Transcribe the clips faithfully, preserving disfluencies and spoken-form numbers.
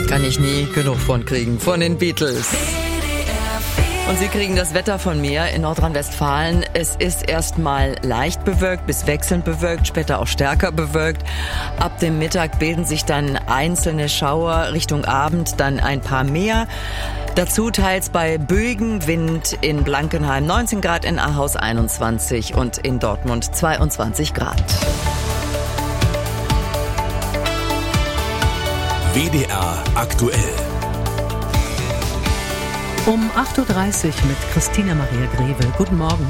Kann ich nie genug von kriegen, von den Beatles. Und Sie kriegen das Wetter von mir in Nordrhein-Westfalen. Es ist erstmal leicht bewölkt bis wechselnd bewölkt, später auch stärker bewölkt. Ab dem Mittag bilden sich dann einzelne Schauer, Richtung Abend dann ein paar mehr. Dazu teils bei böigem Wind in Blankenheim neunzehn Grad, in Ahaus einundzwanzig und in Dortmund zweiundzwanzig Grad. W D R aktuell. Um acht Uhr dreißig mit Christina Maria Greve. Guten Morgen.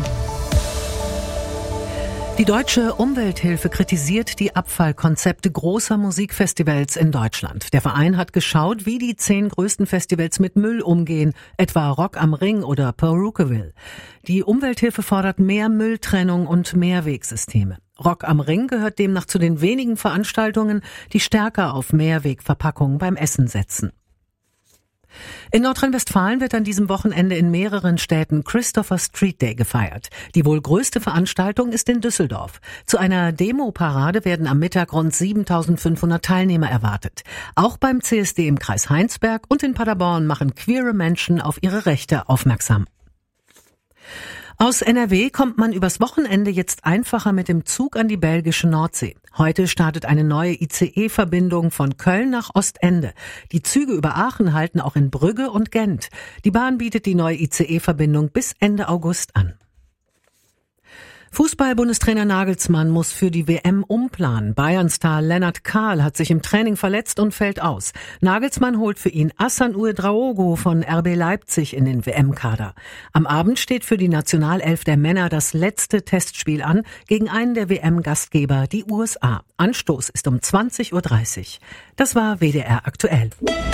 Die Deutsche Umwelthilfe kritisiert die Abfallkonzepte großer Musikfestivals in Deutschland. Der Verein hat geschaut, wie die zehn größten Festivals mit Müll umgehen, etwa Rock am Ring oder Perukaville. Die Umwelthilfe fordert mehr Mülltrennung und Mehrwegsysteme. Rock am Ring gehört demnach zu den wenigen Veranstaltungen, die stärker auf Mehrwegverpackungen beim Essen setzen. In Nordrhein-Westfalen wird an diesem Wochenende in mehreren Städten Christopher Street Day gefeiert. Die wohl größte Veranstaltung ist in Düsseldorf. Zu einer Demo-Parade werden am Mittag rund siebentausendfünfhundert Teilnehmer erwartet. Auch beim C S D im Kreis Heinsberg und in Paderborn machen queere Menschen auf ihre Rechte aufmerksam. Aus N R W kommt man übers Wochenende jetzt einfacher mit dem Zug an die belgische Nordsee. Heute startet eine neue I C E-Verbindung von Köln nach Ostende. Die Züge über Aachen halten auch in Brügge und Gent. Die Bahn bietet die neue I C E-Verbindung bis Ende August an. Fußball-Bundestrainer Nagelsmann muss für die W M umplanen. Bayern-Star Lennart Kahl hat sich im Training verletzt und fällt aus. Nagelsmann holt für ihn Hassan Ouedraogo von R B Leipzig in den W M-Kader. Am Abend steht für die Nationalelf der Männer das letzte Testspiel an gegen einen der W M-Gastgeber, die U S A. Anstoß ist um zwanzig Uhr dreißig. Das war W D R aktuell.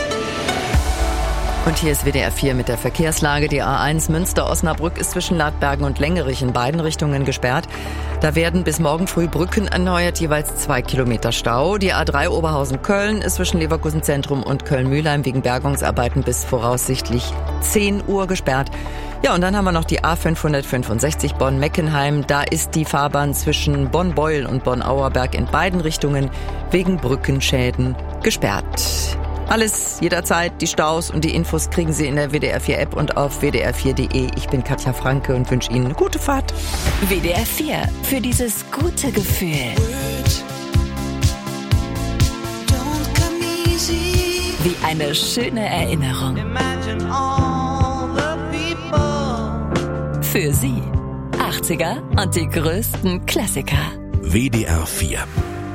Und hier ist W D R vier mit der Verkehrslage. Die A eins Münster-Osnabrück ist zwischen Ladbergen und Längerich in beiden Richtungen gesperrt. Da werden bis morgen früh Brücken erneuert, jeweils zwei Kilometer Stau. Die A drei Oberhausen-Köln ist zwischen Leverkusen Zentrum und Köln-Mühlheim wegen Bergungsarbeiten bis voraussichtlich zehn Uhr gesperrt. Ja, und dann haben wir noch die A fünfhundertfünfundsechzig Bonn-Meckenheim. Da ist die Fahrbahn zwischen Bonn-Beul und Bonn-Auerberg in beiden Richtungen wegen Brückenschäden gesperrt. Alles jederzeit, die Staus und die Infos kriegen Sie in der W D R vier App und auf w d r vier punkt de. Ich bin Katja Franke und wünsche Ihnen eine gute Fahrt. W D R vier, für dieses gute Gefühl. Wie eine schöne Erinnerung. Für Sie, achtziger und die größten Klassiker. W D R vier